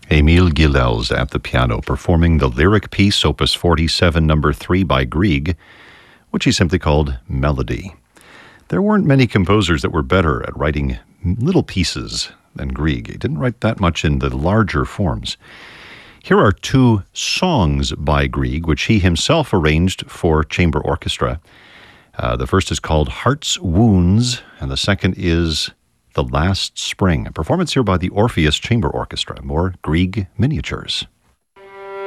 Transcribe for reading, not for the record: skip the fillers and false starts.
Émile Gilels at the piano, performing the lyric piece, Opus 47, number 3 by Grieg, which he simply called Melody. There weren't many composers that were better at writing little pieces than Grieg. He didn't write that much in the larger forms. Here are two songs by Grieg, which he himself arranged for chamber orchestra. The first is called Heart's Wounds, and the second is The Last Spring. A performance here by the Orpheus Chamber Orchestra. More Grieg miniatures.